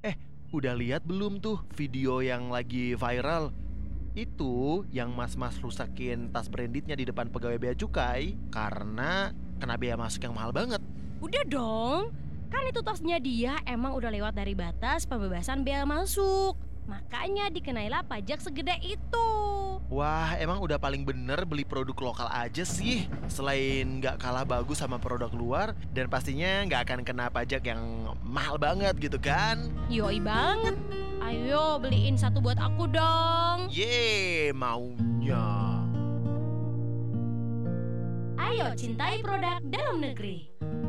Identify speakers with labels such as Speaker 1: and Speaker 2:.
Speaker 1: Eh, udah lihat belum tuh video yang lagi viral? Itu yang mas-mas rusakin tas brandednya di depan pegawai bea cukai karena kena bea masuk yang mahal banget.
Speaker 2: Udah dong, kan itu tasnya dia emang udah lewat dari batas pembebasan bea masuk. Makanya dikenailah pajak segede itu.
Speaker 1: Wah, emang udah paling bener beli produk lokal aja sih. Selain nggak kalah bagus sama produk luar, dan pastinya nggak akan kena pajak yang mahal banget gitu kan?
Speaker 2: Yoi banget. Ayo beliin satu buat aku dong.
Speaker 1: Yeay, maunya.
Speaker 2: Ayo cintai produk dalam negeri.